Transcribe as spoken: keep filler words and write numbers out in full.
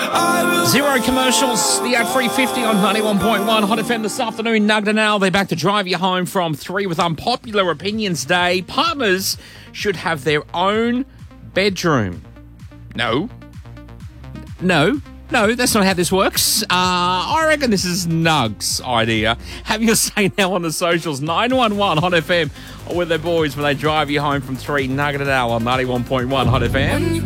Zero commercials, the ad three fifty on ninety-one point one Hot F M this afternoon. Nugged and Al, they're back to drive you home from three with Unpopular Opinions Day. Partners should have their own bedroom. No. No. No, that's not how this works. Uh, I reckon this is Nug's idea. Have your say now on the socials. nine one one Hot F M or with their boys when they drive you home from three. Nugget and Al on ninety-one point one Hot F M.